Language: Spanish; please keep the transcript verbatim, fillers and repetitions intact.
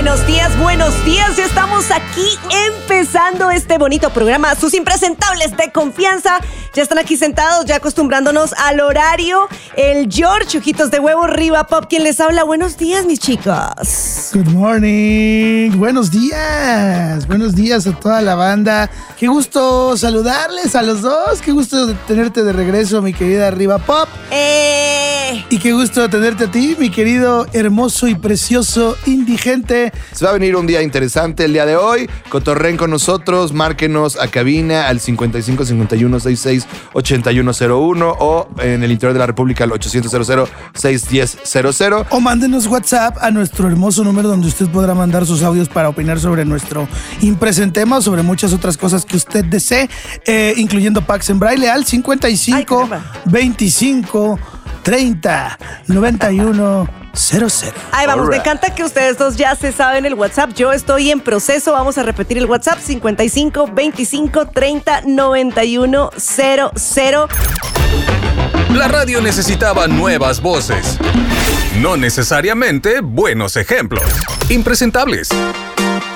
Buenos días, buenos días. Ya estamos aquí empezando este bonito programa. Sus impresentables de confianza ya están aquí sentados, ya acostumbrándonos al horario. El George, ojitos de huevo, Riva Pop, quien les habla. Buenos días, mis chicos. Good morning. Buenos días. Buenos días a toda la banda. Qué gusto saludarles a los dos. Qué gusto tenerte de regreso, mi querida Riva Pop. Eh... Y qué gusto tenerte a ti, mi querido, hermoso y precioso indigente. Se va a venir un día interesante el día de hoy. Cotorren con nosotros, márquenos a cabina al cincuenta y cinco cincuenta y uno sesenta y seis ochenta y uno cero uno o en el interior de la República al ochocientos cero cero seis uno cero cero cero. O mándenos WhatsApp a nuestro hermoso número donde usted podrá mandar sus audios para opinar sobre nuestro impresente tema o sobre muchas otras cosas que usted desee, eh, incluyendo Pax en Braille al cincuenta y cinco veinticinco treinta noventa y uno cero cero. Ahí vamos, Alright. Me encanta que ustedes dos ya se saben el WhatsApp. Yo estoy en proceso. Vamos a repetir el WhatsApp: cincuenta y cinco veinticinco treinta noventa y uno cero cero. La radio necesitaba nuevas voces, no necesariamente buenos ejemplos. Impresentables.